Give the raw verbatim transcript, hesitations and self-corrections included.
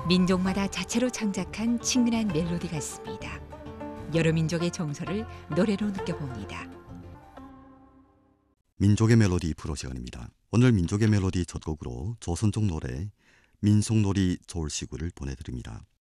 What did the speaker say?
민족마다 자체로 창작한 친근한 멜로디 같습니다. 여러 민족의 정서를 노래로 느껴봅니다. 민족의 멜로디 프로 시간입니다. 오늘 민족의 멜로디 첫 곡으로 조선족 노래 민속놀이 좋을시구를 보내드립니다.